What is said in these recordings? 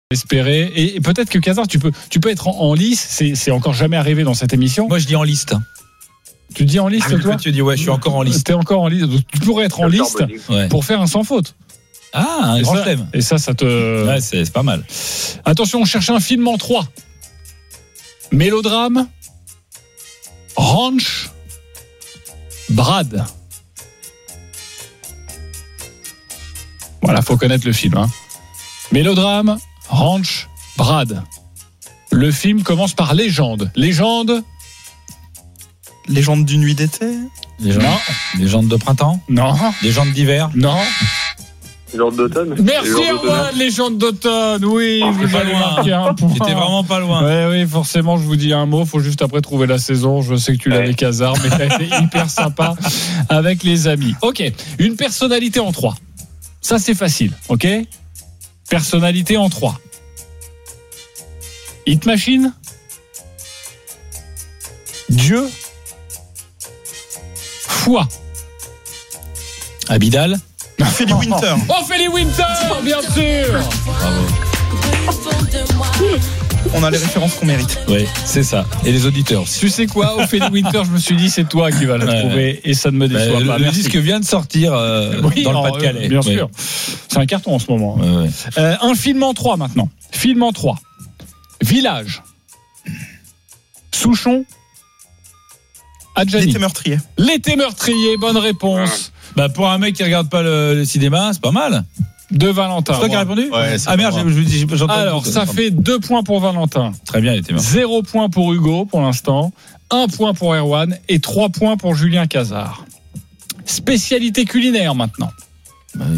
Espérer. Et peut-être que Casar, tu peux être en lice. C'est encore jamais arrivé dans cette émission. Moi, je dis en liste. Tu dis en liste, toi ? Tu dis ouais, je suis encore en liste. T'es encore en liste. Donc, tu pourrais être en liste pour faire un sans faute. Ah, un grand thème. Et ça te. Ouais, c'est pas mal. Attention, on cherche un film en 3. Mélodrame, Ranch, Brad. Voilà, faut connaître le film. Mélodrame, Ranch, Brad. Le film commence par Légende. Légende d'une nuit d'été. Légende de printemps. Non. Légende d'hiver. Non. Légende d'automne. Merci Erwan, Légende d'automne. Oui, vous allez marquer un point. J'étais vraiment pas loin. Oui, forcément, je vous dis un mot. Faut juste après trouver la saison. Je sais que tu l'avais Casar, mais t'as été hyper sympa avec les amis. Ok, une personnalité en 3. Ça, c'est facile, ok ? Personnalité en 3. Hit Machine. Dieu. Foi. Abidal. Ophélie Winter. Ophélie Winter, bien sûr. On a les références qu'on mérite. Oui, c'est ça. Et les auditeurs aussi. Tu sais quoi, Ophélie Winter, je me suis dit, c'est toi qui vas la trouver et ça ne me déçoit pas. Le disque vient de sortir dans le Pas-de-Calais. Bien sûr. C'est un carton en ce moment. Ouais. Un film en 3 maintenant. Film en 3. Village. Souchon. Adjani. L'été meurtrier, bonne réponse. Pour un mec qui regarde pas le cinéma, c'est pas mal. De Valentin. C'est toi qui as répondu ? Ouais, merde, j'entends. Alors, ça fait 2 points pour Valentin. Très bien, il était meurtrier. 0 point pour Hugo pour l'instant. 1 point pour Erwan et 3 points pour Julien Casar. Spécialité culinaire maintenant. Oui.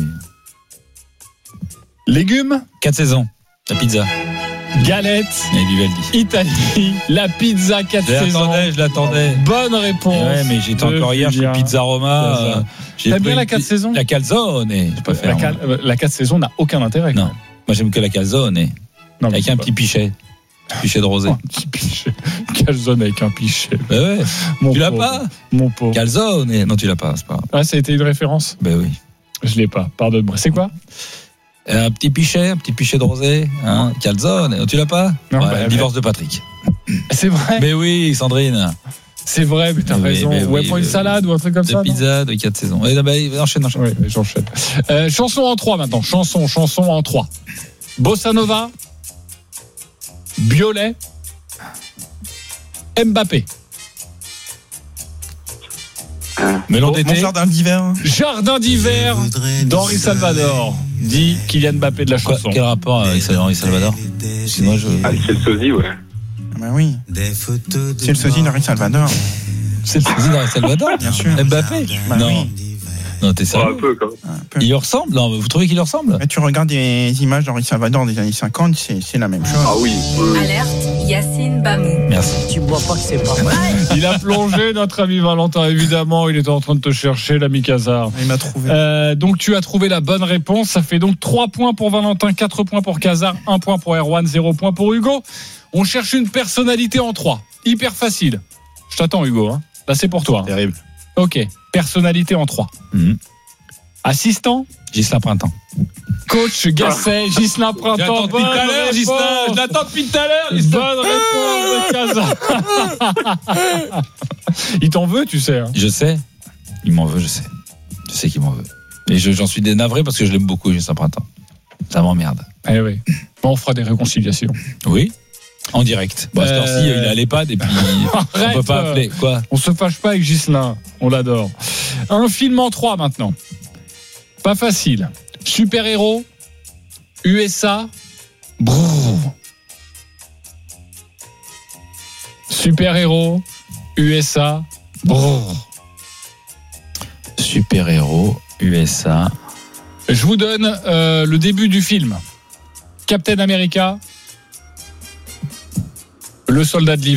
Légumes. 4 saisons. La pizza. Galette. Et Vivaldi. Italie. La pizza 4 saisons. Je l'attendais. Bonne réponse. Ouais, mais j'étais encore hier chez Pizza Roma. T'aimes bien la 4 saisons ? La calzone. Je préfère. La 4 saisons n'a aucun intérêt. Non. Moi, j'aime que la calzone. Avec un petit pichet. Pichet de rosé. Un petit pichet. Calzone avec un pichet. Ouais. Tu l'as pas ? Mon pauvre. Calzone. Non, tu l'as pas, c'est pas. Ah, ça a été une référence ? Ben oui. Je l'ai pas. Pardonne-moi. C'est quoi ? Un petit pichet de rosé, calzone. Tu l'as pas ? Non, divorce de Patrick. C'est vrai ? Mais oui, Sandrine. C'est vrai, mais t'as raison. Prends une salade ou un truc comme ça. De pizza de 4 saisons. Enchaîne. Oui, j'enchaîne. Chanson en 3 maintenant. Chanson en 3. Bossa Nova. Biolay. Mbappé. Melon d'été. Mon jardin d'hiver. Jardin d'hiver d'Henri Salvador. Dit Kylian Mbappé de la chanson. Quel rapport avec Henri Salvador ? Sinon, c'est le sosie, ouais. Ben oui. C'est le sosie d'Henri Salvador. C'est le sosie d'Henri Salvador ? Bien sûr. Mbappé ? Ben Non. Oui. Non, t'es sérieux ? Un peu, quand même. Il lui ressemble ? Non, vous trouvez qu'il lui ressemble ? Mais tu regardes des images d'Henri Salvador des années 50, c'est la même chose. Ah oui. Alerte, Yacine Bamou. Merci. Tu vois pas que c'est pas vrai. Il a plongé, notre ami Valentin, évidemment. Il était en train de te chercher, l'ami Casar. Il m'a trouvé. Donc, tu as trouvé la bonne réponse. Ça fait donc 3 points pour Valentin, 4 points pour Casar, 1 point pour Erwan, 0 point pour Hugo. On cherche une personnalité en 3. Hyper facile. Je t'attends, Hugo. Là, c'est pour toi. Terrible. Ok. Personnalité en 3. Assistant. Ghislain Printemps. Coach Gasset, Ghislain Printemps. Je l'attends depuis tout à l'heure. Bonne réponse de Casar. Il t'en veut, tu sais. Je sais. Il m'en veut, je sais. Je sais qu'il m'en veut. Et j'en suis navré parce que je l'aime beaucoup, Ghislain Printemps. Ça m'emmerde. Eh oui. Bon, on fera des réconciliations. Oui. En direct. Bon, à cette heure-ci, il est à l'EHPAD et puis on peut pas appeler. Quoi ? On se fâche pas avec Ghislain. On l'adore. Un film en 3 maintenant. Pas facile. Super-héros. USA. Brrr. Super-héros. USA. Brrr. Super-héros. USA. Je vous donne le début du film. Captain America. Le soldat de l'hiver.